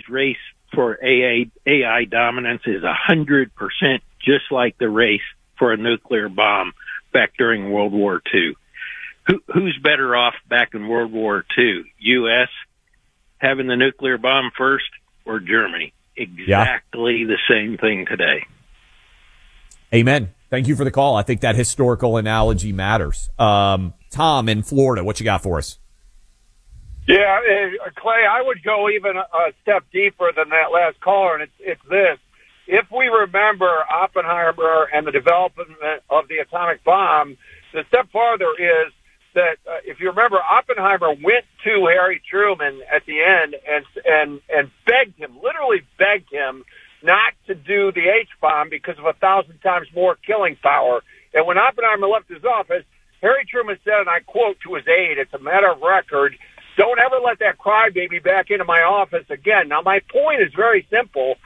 today's race for AI dominance is 100% just like the race for a nuclear bomb back during World War II. Who's better off back in World War II? U.S. having the nuclear bomb first or Germany? Exactly the same thing today. Amen. Thank you for the call. I think that historical analogy matters. Tom in Florida, what you got for us? Yeah, Clay, I would go even a step deeper than that last caller, and it's this. If we remember Oppenheimer and the development of the atomic bomb, the step farther is that if you remember, Oppenheimer went to Harry Truman at the end and begged him, literally begged him, not to do the H-bomb because of 1,000 times more killing power. And when Oppenheimer left his office, Harry Truman said, and I quote to his aide, it's a matter of record, "Don't ever let that crybaby back into my office again." Now, my point is very simple.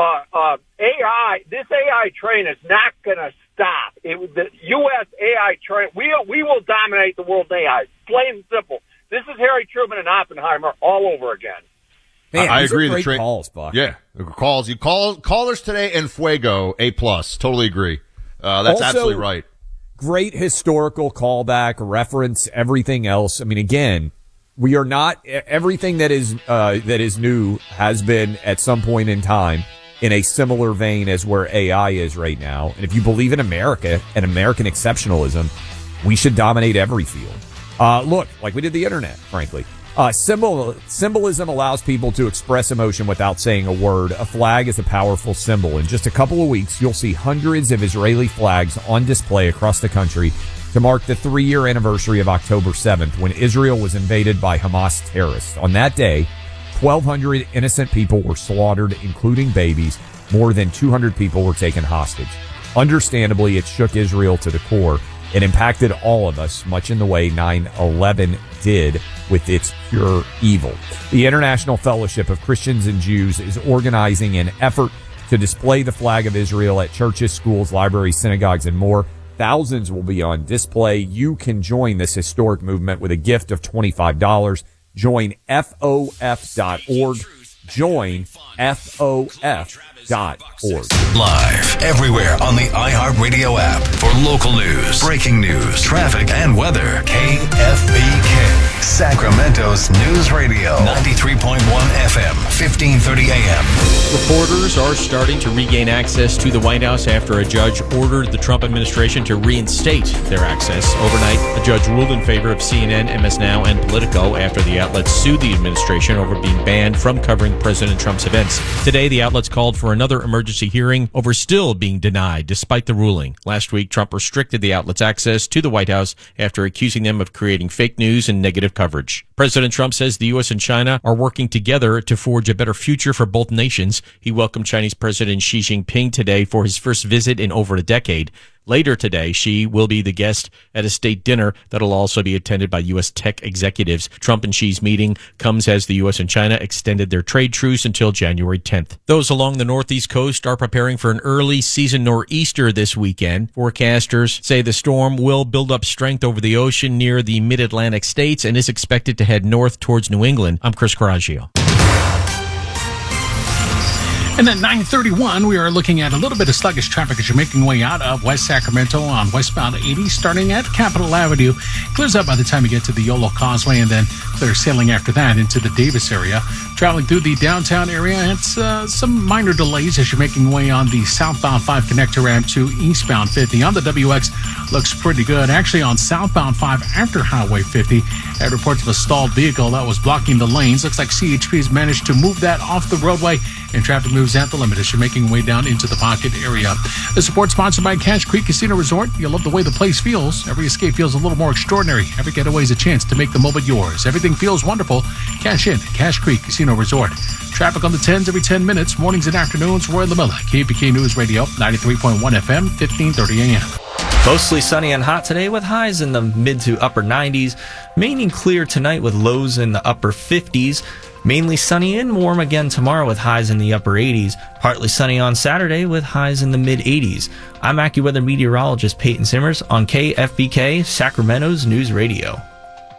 This AI train is not going to stop. The U.S. AI train, we will dominate the world AI. Plain and simple. This is Harry Truman and Oppenheimer all over again. Man, I agree. Great the train calls, Buck. Yeah, calls. You callers today and Fuego A+. Totally agree. That's also, absolutely right. Great historical callback, reference, everything else. I mean, again, we are not everything that is new has been at some point in time in a similar vein as where AI is right now. And if you believe in America and American exceptionalism, we should dominate every field. Look, like we did the internet, frankly. Symbolism allows people to express emotion without saying a word. A flag is a powerful symbol. In just a couple of weeks, you'll see hundreds of Israeli flags on display across the country to mark the 3-year anniversary of October 7th, when Israel was invaded by Hamas terrorists. On that day, 1,200 innocent people were slaughtered, including babies. More than 200 people were taken hostage. Understandably, it shook Israel to the core. It impacted all of us, much in the way 9/11 did with its pure evil. The International Fellowship of Christians and Jews is organizing an effort to display the flag of Israel at churches, schools, libraries, synagogues, and more. Thousands will be on display. You can join this historic movement with a gift of $25. Join FOF.org. Join FOF.org. Live everywhere on the iHeartRadio app for local news, breaking news, traffic, and weather. KFBK, Sacramento's News Radio, 93.1 FM, 1530 AM. Reporters are starting to regain access to the White House after a judge ordered the Trump administration to reinstate their access. Overnight, a judge ruled in favor of CNN, MS Now, and Politico after the outlets sued the administration over being banned from covering President Trump's events. Today, the outlets called for another emergency hearing over still being denied despite the ruling. Last week, Trump restricted the outlets' access to the White House after accusing them of creating fake news and negative coverage. President Trump says the U.S. and China are working together to forge a better future for both nations. He welcomed Chinese President Xi Jinping today for his first visit in over a decade. Later today, Xi will be the guest at a state dinner that'll also be attended by U.S. tech executives. Trump and Xi's meeting comes as the U.S. and China extended their trade truce until January 10th. Those along the northeast coast are preparing for an early season nor'easter this weekend. Forecasters say the storm will build up strength over the ocean near the mid-Atlantic states and is expected to head north towards New England. I'm Chris Coraggio. And at 9:31, we are looking at a little bit of sluggish traffic as you're making your way out of West Sacramento on westbound 80, starting at Capitol Avenue. Clears up by the time you get to the Yolo Causeway, and then clear sailing after that into the Davis area. Traveling through the downtown area, it's some minor delays as you're making your way on the southbound 5 connector ramp to eastbound 50. On the WX, looks pretty good. Actually, on southbound 5 after Highway 50, at reports of a stalled vehicle that was blocking the lanes. Looks like CHP has managed to move that off the roadway, and traffic moves at the limit as you're making your way down into the pocket area. The support sponsored by Cache Creek Casino Resort. You'll love the way the place feels. Every escape feels a little more extraordinary. Every getaway is a chance to make the moment yours. Everything feels wonderful. Cash in. Cache Creek Casino Resort. Traffic on the 10s every 10 minutes. Mornings and afternoons. Roy LaMilla, KPK News Radio, 93.1 FM, 1530 AM. Mostly sunny and hot today with highs in the mid to upper 90s. Mainly clear tonight with lows in the upper 50s. Mainly sunny and warm again tomorrow with highs in the upper 80s. Partly sunny on Saturday with highs in the mid 80s. I'm AccuWeather meteorologist Peyton Simmers on KFBK, Sacramento's News Radio.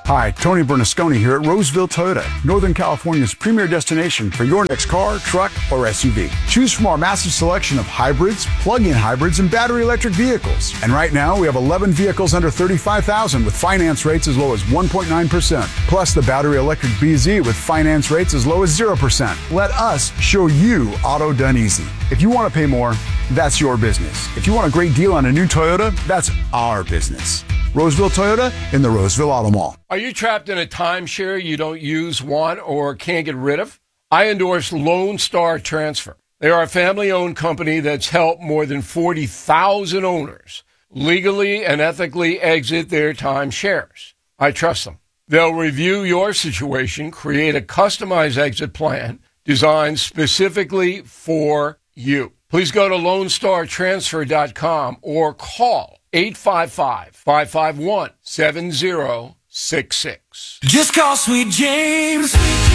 Hi, Tony Bernasconi here at Roseville Toyota, Northern California's premier destination for your next car, truck, or SUV. Choose from our massive selection of hybrids, plug-in hybrids, and battery electric vehicles. And right now, we have 11 vehicles under $35,000 with finance rates as low as 1.9%. Plus the battery electric BZ with finance rates as low as 0%. Let us show you auto done easy. If you want to pay more, that's your business. If you want a great deal on a new Toyota, that's our business. Roseville Toyota in the Roseville Auto Mall. Are you trapped in a timeshare you don't use, want, or can't get rid of? I endorse Lone Star Transfer. They are a family-owned company that's helped more than 40,000 owners legally and ethically exit their timeshares. I trust them. They'll review your situation, create a customized exit plan designed specifically for you. Please go to LoneStarTransfer.com or call 855-551-7066. Just call Sweet James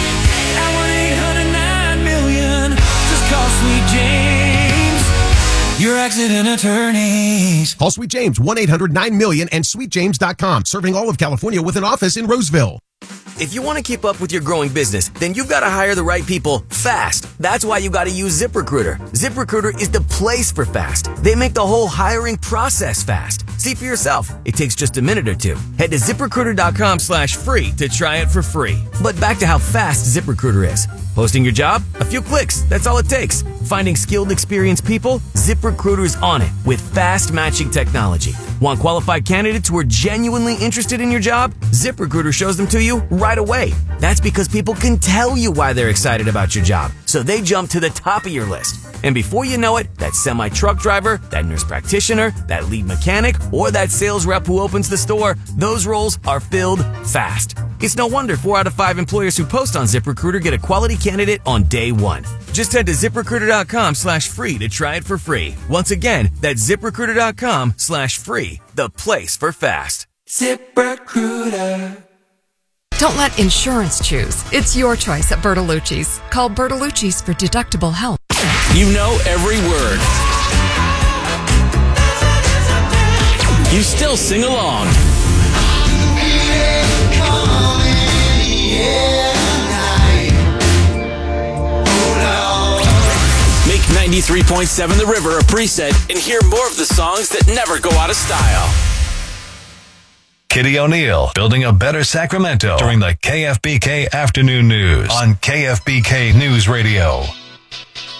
at 1-800-9-million. Just call Sweet James, your accident attorneys. Call Sweet James, 1-800-9-million and SweetJames.com. Serving all of California with an office in Roseville. If you want to keep up with your growing business, then you've got to hire the right people fast. That's why you got to use ZipRecruiter. ZipRecruiter is the place for fast. They make the whole hiring process fast. See for yourself. It takes just a minute or two. Head to ZipRecruiter.com/free to try it for free. But back to how fast ZipRecruiter is. Posting your job? A few clicks. That's all it takes. Finding skilled, experienced people? ZipRecruiter's on it with fast matching technology. Want qualified candidates who are genuinely interested in your job? ZipRecruiter shows them to you right away. That's because people can tell you why they're excited about your job, so they jump to the top of your list. And before you know it, that semi-truck driver, that nurse practitioner, that lead mechanic, or that sales rep who opens the store, those roles are filled fast. It's no wonder 4 out of 5 employers who post on ZipRecruiter get a quality candidate on day one. Just head to ZipRecruiter.com/free to try it for free. Once again, that's ZipRecruiter.com/free, the place for fast. ZipRecruiter. Don't let insurance choose. It's your choice at Bertolucci's. Call Bertolucci's for deductible help. You know every word. You still sing along. Make 93.7 The River a preset and hear more of the songs that never go out of style. Kitty O'Neill, building a better Sacramento during the KFBK Afternoon News on KFBK News Radio.